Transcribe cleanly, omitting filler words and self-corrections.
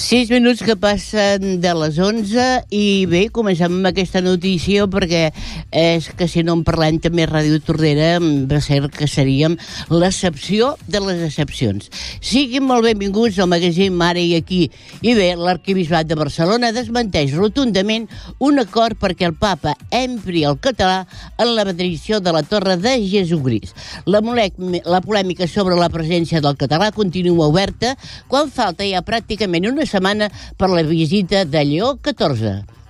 6 minuts que passen de les 11 i bé, comencem amb aquesta notícia perquè és que si no en parlem també a Ràdio Tordera va ser que seríem l'excepció de les excepcions. Siguin molt benvinguts al magazín Mare i Aquí. I bé, l'Arquebisbat de Barcelona desmenteix rotundament un acord perquè el papa empri el català en la benedicció de la Torre de Jesucrist. La polèmica sobre la presència del català continua oberta quan falta ja pràcticament una setmana per la visita de Lleó XIV.